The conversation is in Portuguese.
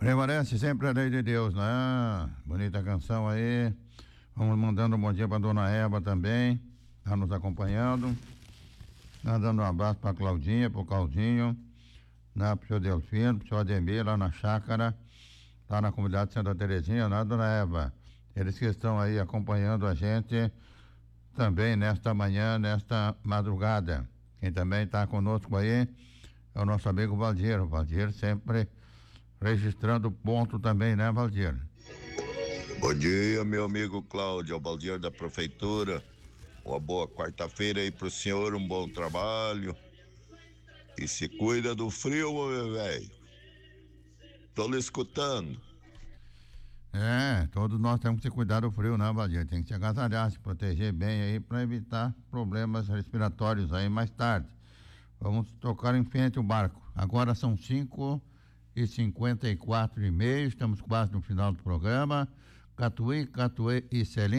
Prevalece sempre a lei de Deus, né? Bonita canção aí. Vamos mandando um bom dia pra dona Eva também, tá nos acompanhando. Tá dando um abraço pra Claudinha, pro Claudinho, né? Pro seu Delfino, pro seu Ademir lá na chácara, tá na comunidade de Santa Terezinha, né, dona Eva? Eles que estão aí acompanhando a gente também nesta manhã, nesta madrugada. Quem também está conosco aí é o nosso amigo Valdir. O Valdir sempre registrando ponto também, né, Valdir? Bom dia, meu amigo Cláudio, é o Valdir da Prefeitura. Uma boa quarta-feira aí pro senhor, um bom trabalho. E se cuida do frio, meu velho. Tô lhe escutando. Todos nós temos que cuidar do frio, né, Valdir? Tem que se agasalhar, se proteger bem aí para evitar problemas respiratórios aí mais tarde. Vamos tocar em frente o barco. Agora são 5h54, estamos quase no final do programa. Catuí e Celim.